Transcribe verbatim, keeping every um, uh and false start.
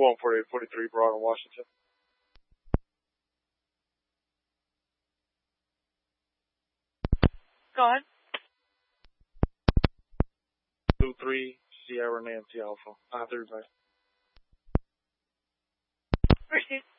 one forty-eight forty-three, Broad in Washington. Go ahead. two three, Sierra Nancy Alpha. Uh, three, bye. Proceed.